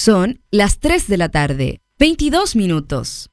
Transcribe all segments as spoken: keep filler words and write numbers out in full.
Son las tres de la tarde, veintidós minutos.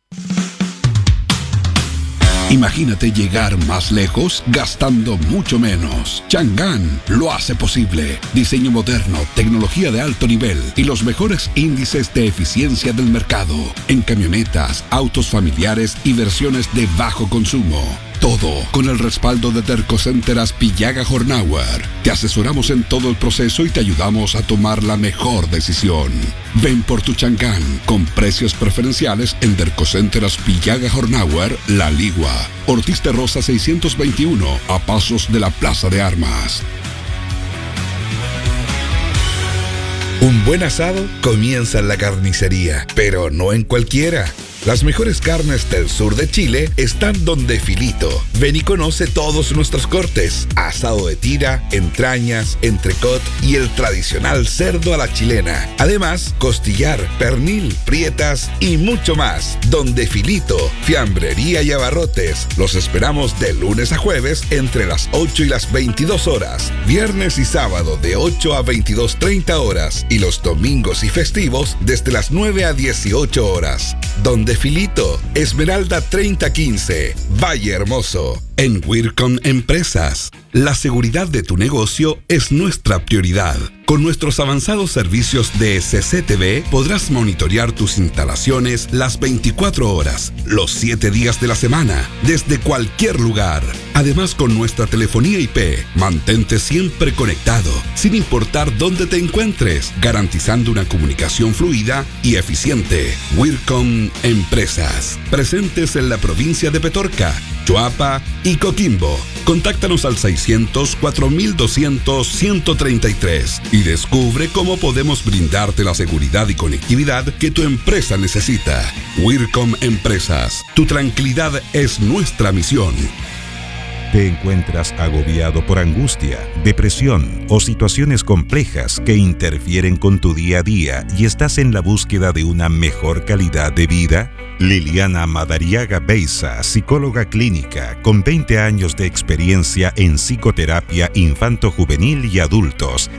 Imagínate llegar más lejos gastando mucho menos. Chang'an lo hace posible. Diseño moderno, tecnología de alto nivel y los mejores índices de eficiencia del mercado. En camionetas, autos familiares y versiones de bajo consumo. Todo con el respaldo de Dercocenter Aspillaga Hornauer. Te asesoramos en todo el proceso y te ayudamos a tomar la mejor decisión. Ven por tu Chang'an con precios preferenciales en Dercocenter Aspillaga Hornauer, La Ligua. Ortiz de Rosa seiscientos veintiuno, a pasos de la Plaza de Armas. Un buen asado comienza en la carnicería, pero no en cualquiera. Las mejores carnes del sur de Chile están donde Filito. Ven y conoce todos nuestros cortes: asado de tira, entrañas, entrecot y el tradicional cerdo a la chilena. Además, costillar, pernil, prietas y mucho más. Donde Filito, fiambrería y abarrotes. Los esperamos de lunes a jueves entre las ocho y las veintidós horas. Viernes y sábado de ocho a veintidós treinta horas. Y los domingos y festivos desde las nueve a dieciocho horas. Donde Filito, Esmeralda treinta quince, Valle Hermoso. En Wircon Empresas, la seguridad de tu negocio es nuestra prioridad. Con nuestros avanzados servicios de C C T V podrás monitorear tus instalaciones las veinticuatro horas, los siete días de la semana, desde cualquier lugar. Además, con nuestra telefonía I P, mantente siempre conectado, sin importar dónde te encuentres, garantizando una comunicación fluida y eficiente. Wircon Empresas, presentes en la provincia de Petorca, Choapa y Coquimbo. Contáctanos al seiscientos, cuatro mil doscientos, ciento treinta y tres y descubre cómo podemos brindarte la seguridad y conectividad que tu empresa necesita. Wircom Empresas, tu tranquilidad es nuestra misión. ¿Te encuentras agobiado por angustia, depresión o situaciones complejas que interfieren con tu día a día y estás en la búsqueda de una mejor calidad de vida? Liliana Madariaga Beiza, psicóloga clínica con veinte años de experiencia en psicoterapia infanto-juvenil y adultos,